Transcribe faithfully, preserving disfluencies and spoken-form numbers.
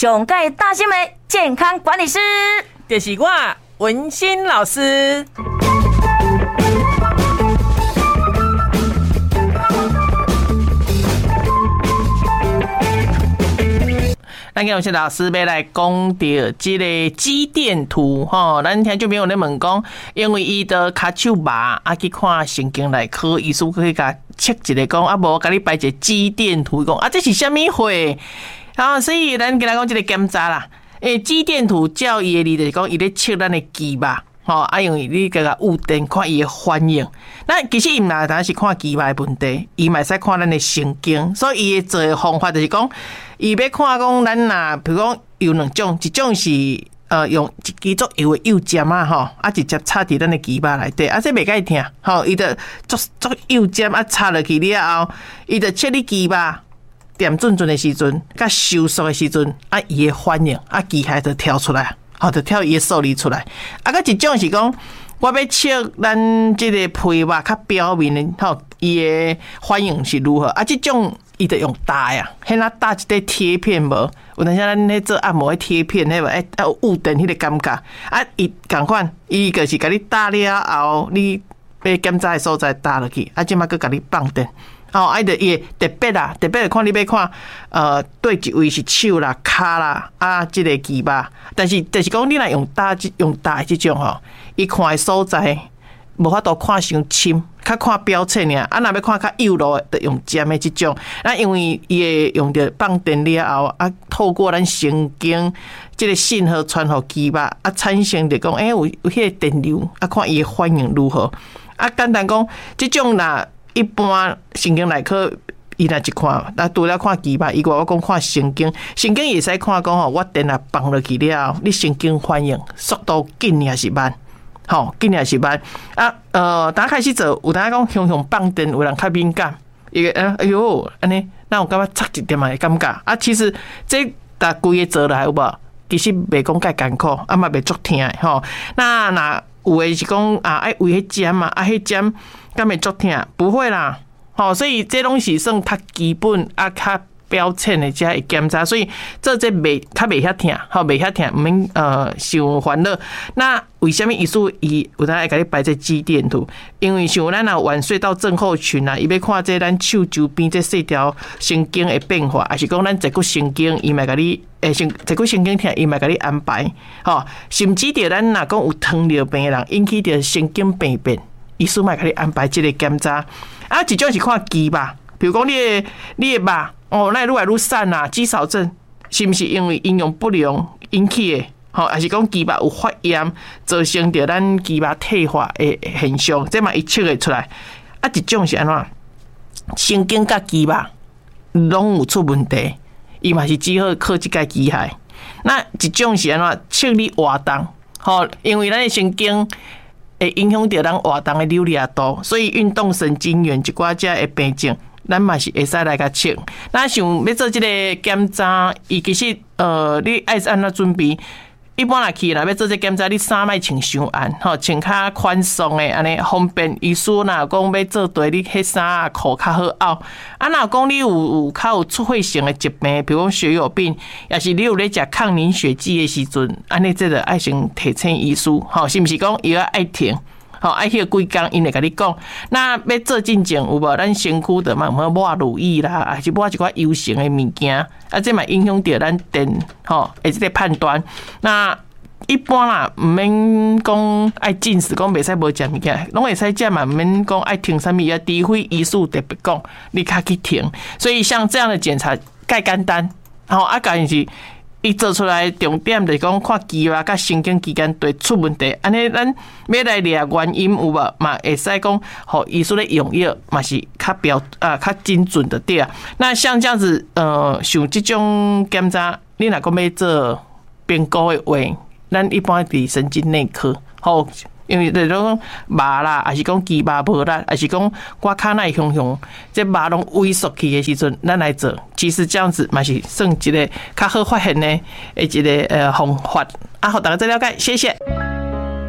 上届大新闻健康管理师， 就是我文心老师。咱今日老师要来讲到这个肌电图吼，咱听就没有咧问讲，因为伊的骹手麻啊去看神经内科医师可以甲测一个讲，啊无甲你摆一个肌电图讲啊，这是啥物货？啊，所以咱今日讲这个检查啦，诶，肌电图照伊的理就是讲伊咧测咱的肌肉。吼，啊，因为你甲甲有电看伊的反应，那其实伊毋若单是看肌肉的问题，伊嘛使看咱的神经，所以伊做的方法就是讲，伊要看讲咱若，比如讲有两种，一种是呃用一支足油的油针啊，吼，啊直接插伫咱的肌肉内底，啊这袂解疼，吼，伊着足足油针啊插落去了后，伊着测你肌肉点准准的时阵，甲收缩的时阵，啊伊的反应，啊机械就跳出来。好，就跳伊的数字出来。啊，佮一种是讲，我要测咱即个皮肉较表面的，吼，伊的反应是如何？啊，即种伊就用打呀，迄那打一块贴片无？有当时咱咧做按摩的贴片，迄个哎，有捂电迄个感觉。啊，伊共款，伊就是甲你打了后，你要检查的所在打落去，啊，即马佮甲你放电。哦，啊，就伊特别啦，特别看你要看，呃，对一位是手啦、骹啦，啊，即个肌肉，但是就是讲你若用打用打的即种吼，伊看的所在无法度看伤深，较看表层尔。啊，若要看较幼弱的，就用尖的即种。那因为伊会用着放电了后，啊，透过咱神经即个信号传互肌肉，啊，产生着讲，诶、欸，有有迄个电流，啊，看伊的反应如何。啊，简单讲，即种若一般神经内科伊若一看，那除了看肌肉以外，我讲看神经，神经也使看讲吼，我电啊放落去了，你神经反应速度紧还是慢？吼，紧还是慢？啊，呃，打开始做，有当讲雄雄放电，有人较敏感，伊个哎呦，安尼，那我感觉差一点嘛感觉啊，其实这大规个做来有无？其实袂讲介艰苦，啊嘛袂足疼的吼。那那有诶是讲啊，爱为迄针嘛，啊，迄针。敢会足疼？不会啦，吼，所以这拢是算较基本啊，较标签的遮会检查，所以做这袂较袂遐疼，吼，袂遐疼，毋免呃伤烦恼。那为什么医师伊有当会甲你摆这肌电图？因为像咱啊晚睡到症候群啊，伊要看这咱手周边这细条神经的变化，还是讲咱坐骨神经，伊嘛甲你诶，神坐骨神经疼，伊嘛甲你安排，吼，甚至着咱若讲有糖尿病的人引起着神经病变。医师嘛，给你安排这个检查，啊，一种是看肌肉，比如讲你的你的肉，哦，那愈来愈散啊，肌少症是不是因为营养不良引起的？吼，还是讲肌肉有发炎，造成着咱肌肉退化的现象，这嘛伊测会出来。啊，一种是安怎？神经甲肌肉拢有出问题，伊嘛是只好靠这个机械。那一种是安怎？测你活动，吼，因为咱的神经。会影响到咱活动的流量度，所以运动神经元一寡遮的病症，咱嘛是会使来甲测。咱想要做这个检查，伊其实呃，你爱是安怎准备？一般来去啦，要做这检查，你衫莫穿伤暗，吼，穿较宽松的，安尼方便。医师若讲要做对，你迄衫啊裤较好拗。啊，若讲你有有较有出血性的疾病，比如讲血友病，也是你有咧食抗凝血剂的时阵，安尼这个爱先提醒医师，吼，是毋是讲伊要爱停？吼，爱迄个几工，因会甲你讲。那要做进前有无？咱身躯的嘛，有抹乳液啦，还是抹一寡油性的物件，啊，这嘛影响到咱电吼，诶，这个判断。那一般啦，毋免讲爱禁食，讲袂使无食物件，拢会使食嘛，毋免讲爱停啥物啊，除非医师特别讲，你较去停。所以像这样的检查，介简单，吼，啊，但是。伊做出来重点就是讲看肌肉甲神经之间对出问题，安尼咱要来掠原因有无嘛？会使讲，互医师咧用药嘛是较标啊较精准的对啊。那像这样子，呃，像这种检查，你若讲要做评估的话，咱一般伫神经内科，吼。因为就是讲肉啦，还是讲肌肉无力，还是讲我脚内雄雄，这肉拢萎缩去的时阵，咱来做。其实这样子嘛是算一个较好发现的一个呃方法。啊，好，大家再了解，谢谢。